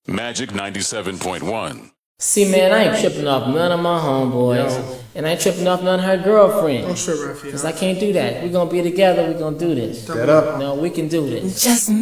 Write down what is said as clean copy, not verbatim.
Magic 97.1. See, man, I ain't tripping off none of my homeboys, and I ain't tripping off none of her girlfriends. Don't trip, Raphael. Cause I can't do that. We gonna be together. We gonna do this. Get up. No, we can do this. Just